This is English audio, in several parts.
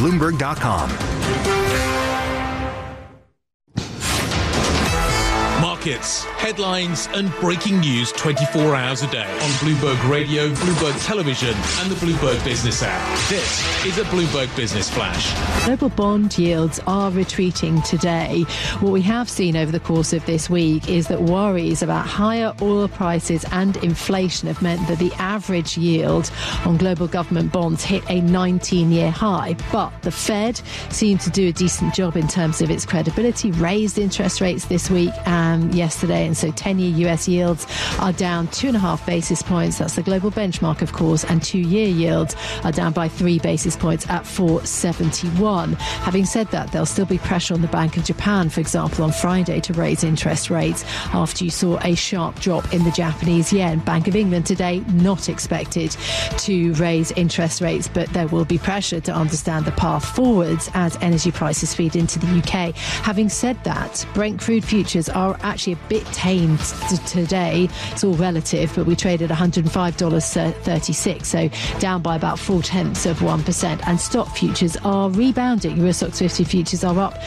Bloomberg.com. Markets, headlines and breaking news 24 hours a day on Bloomberg Radio, Bloomberg Television and the Bloomberg Business app. This is a Bloomberg Business Flash. Global bond yields are retreating today. What we have seen over the course of this week is that worries about higher oil prices and inflation have meant that the average yield on global government bonds hit a 19-year high. But the Fed seemed to do a decent job in terms of its credibility, raised interest rates this week and yesterday, and so 10-year US yields are down 2.5 basis points. That's the global benchmark, of course, and 2-year yields are down by 3 basis points at 4.71. Having said that, there'll still be pressure on the Bank of Japan, for example, on Friday to raise interest rates after you saw a sharp drop in the Japanese yen. Bank of England today not expected to raise interest rates, but there will be pressure to understand the path forwards as energy prices feed into the UK. Having said that, Brent crude futures are actually a bit tamed today. It's all relative, but we traded $105.36, so down by about 0.4%. And stock futures are rebounding. Euro Stoxx 50 futures are up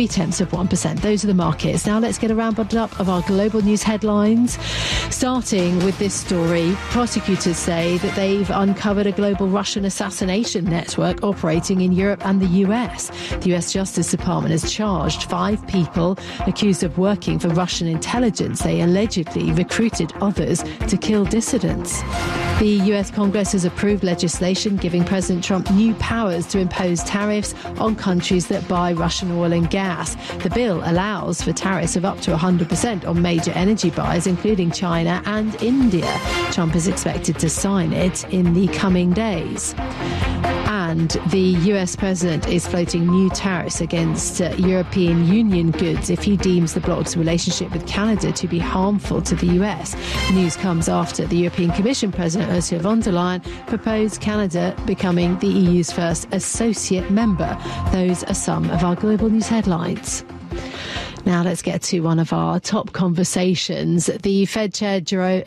0.3%. Those are the markets. Now let's get a roundup of our global news headlines. Starting with this story, prosecutors say that they've uncovered a global Russian assassination network operating in Europe and the US. The US Justice Department has charged 5 people accused of working for Russian intelligence. They allegedly recruited others to kill dissidents. The US Congress has approved legislation giving President Trump new powers to impose tariffs on countries that buy Russian oil and gas. The bill allows for tariffs of up to 100% on major energy buyers, including China and India. Trump is expected to sign it in the coming days. And the US president is floating new tariffs against European Union goods if he deems the bloc's relationship with Canada to be harmful to the US. News comes after the European Commission President Ursula von der Leyen proposed Canada becoming the EU's first associate member. Those are some of our global news headlines. Now let's get to one of our top conversations. The Fed Chair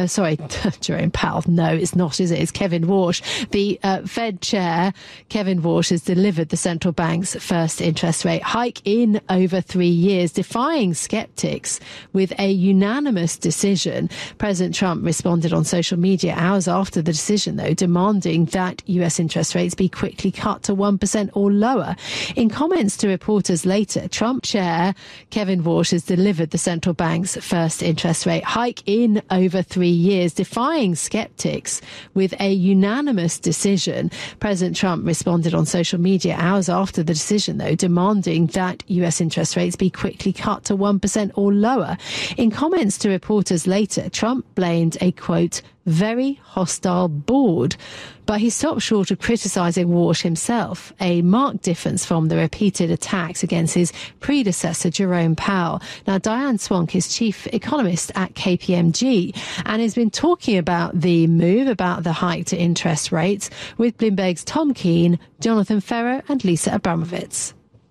Jerome Powell. No, it's not, is it? It's Kevin Warsh. The Fed Chair, Kevin Warsh, has delivered the central bank's first interest rate hike in over 3 years, defying skeptics with a unanimous decision. President Trump responded on social media hours after the decision, though, demanding that US interest rates be quickly cut to 1% or lower. In comments to reporters later, Trump Chair Kevin Warsh has delivered the central bank's first interest rate hike in over 3 years, defying skeptics with a unanimous decision. President Trump responded on social media hours after the decision, though, demanding that US interest rates be quickly cut to 1% or lower. In comments to reporters later, Trump blamed a, quote, very hostile board. But he stopped short of criticising Warsh himself, a marked difference from the repeated attacks against his predecessor, Jerome Powell. Now, Diane Swonk is chief economist at KPMG and has been talking about the move, about the hike to interest rates, with Bloomberg's Tom Keene, Jonathan Ferro and Lisa Abramovitz.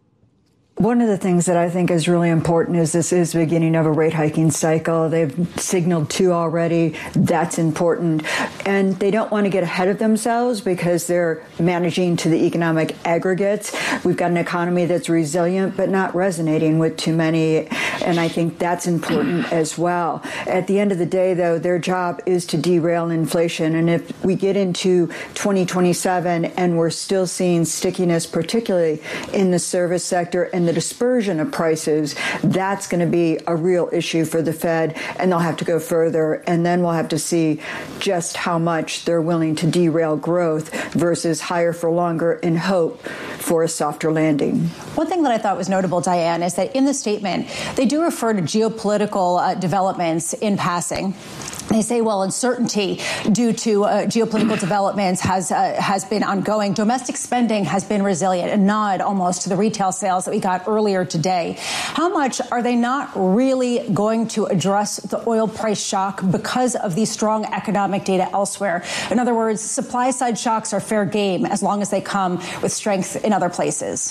One of the things that I think is really important is this is the beginning of a rate hiking cycle. They've signaled 2 already. That's important. And they don't want to get ahead of themselves because they're managing to the economic aggregates. We've got an economy that's resilient, but not resonating with too many. And I think that's important as well. At the end of the day, though, their job is to derail inflation. And if we get into 2027 and we're still seeing stickiness, particularly in the service sector and the dispersion of prices, that's going to be a real issue for the Fed, and they'll have to go further. And then we'll have to see just how much they're willing to derail growth versus higher for longer in hope for a softer landing. One thing that I thought was notable, Diane, is that in the statement, they do refer to geopolitical developments in passing. They say, well, uncertainty due to geopolitical developments has been ongoing. Domestic spending has been resilient, a nod almost to the retail sales that we got earlier today. How much are they not really going to address the oil price shock because of the strong economic data elsewhere? In other words, supply side shocks are fair game as long as they come with strength in other places.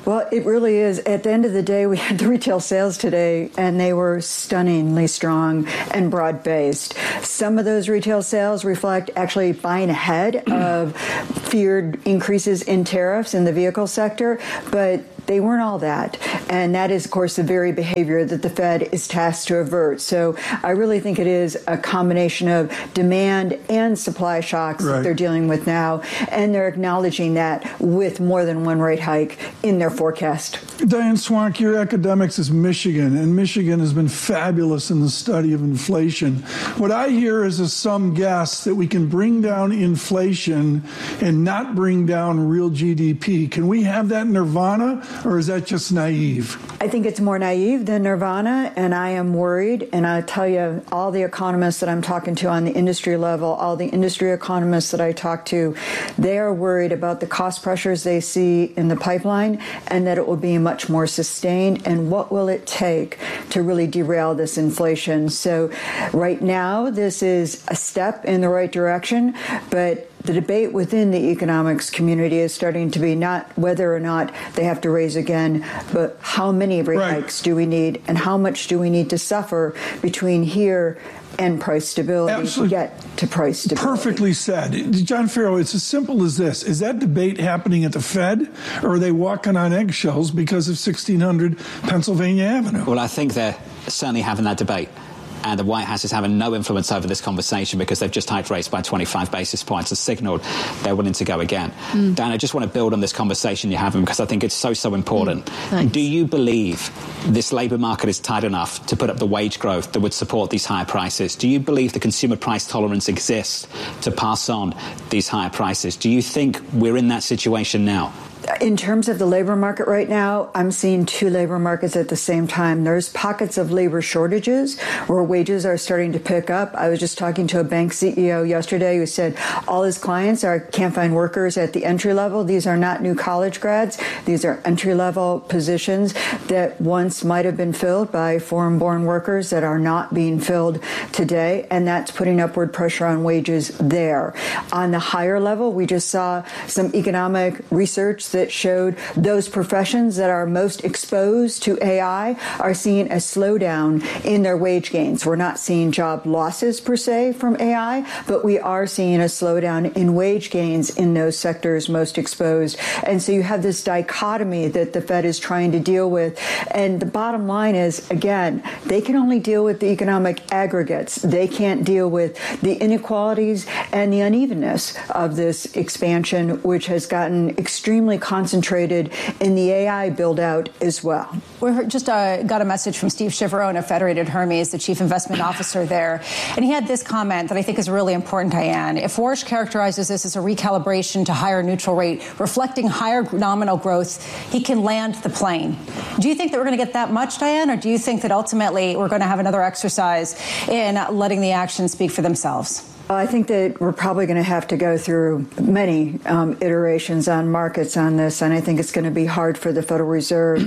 Well, it really is. At the end of the day, we had the retail sales today, and they were stunningly strong and broad-based. Some of those retail sales reflect actually buying ahead of feared increases in tariffs in the vehicle sector, but they weren't all that. And that is, of course, the very behavior that the Fed is tasked to avert. So I really think it is a combination of demand and supply shocks that they're dealing with now. And they're acknowledging that with more than one rate hike in their forecast. Diane Swonk, your academics is Michigan, and Michigan has been fabulous in the study of inflation. What I hear is some guess that we can bring down inflation and not bring down real GDP. Can we have that nirvana? Or is that just naive? I think it's more naive than nirvana, and I am worried. And I tell you, all the economists that I'm talking to on the industry level, all the industry economists that I talk to, they are worried about the cost pressures they see in the pipeline and that it will be much more sustained. And what will it take to really derail this inflation? So right now, this is a step in the right direction, but the debate within the economics community is starting to be not whether or not they have to raise again, but how many rate hikes do we need and how much do we need to suffer between here and price stability to get to price stability. Perfectly said. John Ferro, it's as simple as this. Is that debate happening at the Fed, or are they walking on eggshells because of 1600 Pennsylvania Avenue? Well, I think they're certainly having that debate. And the White House is having no influence over this conversation because they've just hiked rates by 25 basis points and signaled they're willing to go again. Dan, I just want to build on this conversation you're having because I think it's so important. Do you believe this labour market is tight enough to put up the wage growth that would support these higher prices? Do you believe the consumer price tolerance exists to pass on these higher prices? Do you think we're in that situation now? In terms of the labor market right now, I'm seeing two labor markets at the same time. There's pockets of labor shortages where wages are starting to pick up. I was just talking to a bank CEO yesterday who said all his clients can't find workers at the entry level. These are not new college grads. These are entry level positions that once might have been filled by foreign-born workers that are not being filled today. And that's putting upward pressure on wages there. On the higher level, we just saw some economic research that showed those professions that are most exposed to AI are seeing a slowdown in their wage gains. We're not seeing job losses per se from AI, but we are seeing a slowdown in wage gains in those sectors most exposed. And so you have this dichotomy that the Fed is trying to deal with. And the bottom line is, again, they can only deal with the economic aggregates. They can't deal with the inequalities and the unevenness of this expansion, which has gotten extremely concentrated in the AI build-out as well. We just got a message from Steve Chiavarone of Federated Hermes, the chief investment officer there, and he had this comment that I think is really important, Diane. If Warsh characterizes this as a recalibration to higher neutral rate, reflecting higher nominal growth, he can land the plane. Do you think that we're going to get that much, Diane, or do you think that ultimately we're going to have another exercise in letting the actions speak for themselves? I think that we're probably going to have to go through many iterations on markets on this, and I think it's going to be hard for the Federal Reserve.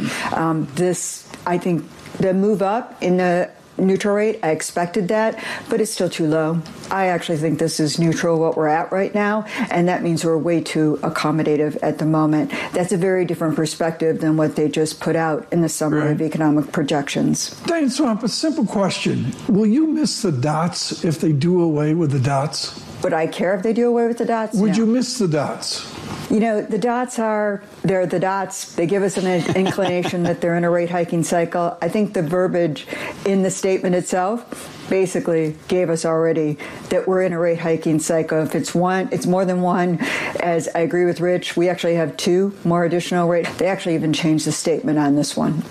I think the move up in the neutral rate, I expected that, but it's still too low. I actually think this is neutral, what we're at right now, and that means we're way too accommodative at the moment. That's a very different perspective than what they just put out in the summary of economic projections. Diane Swonk, a simple question. Will you miss the dots if they do away with the dots? Would I care if they do away with the dots? Would you miss the dots? You know, the dots they're the dots. They give us an inclination that they're in a rate hiking cycle. I think the verbiage in the statement itself basically gave us already that we're in a rate hiking cycle. If it's one, it's more than one. As I agree with Rich, we actually have two more additional rates. They actually even changed the statement on this one.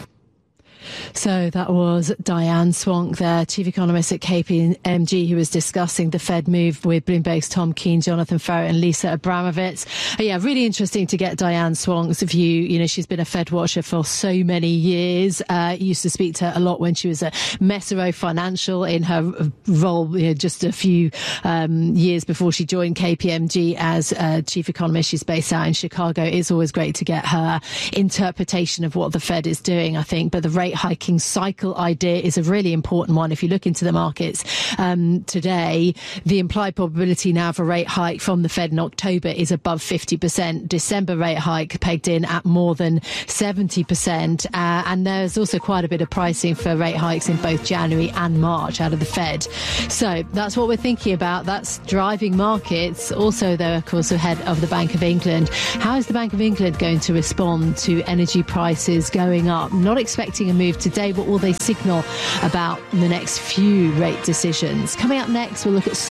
So that was Diane Swonk there, chief economist at KPMG, who was discussing the Fed move with Bloomberg's Tom Keene, Jonathan Ferro and Lisa Abramovitz. Yeah, really interesting to get Diane Swonk's view. You know, she's been a Fed watcher for so many years. Used to speak to her a lot when she was at Mesirow Financial in her role, you know, just a few years before she joined KPMG as chief economist. She's based out in Chicago. It's always great to get her interpretation of what the Fed is doing, I think. But the rate hike hiking cycle idea is a really important one. If you look into the markets today, the implied probability now of a rate hike from the Fed in October is above 50%. December rate hike pegged in at more than 70%. And there's also quite a bit of pricing for rate hikes in both January and March out of the Fed. So that's what we're thinking about. That's driving markets. Also, though, of course, ahead of the Bank of England. How is the Bank of England going to respond to energy prices going up? Not expecting a move today. What will they signal about the next few rate decisions? Coming up next, we'll look at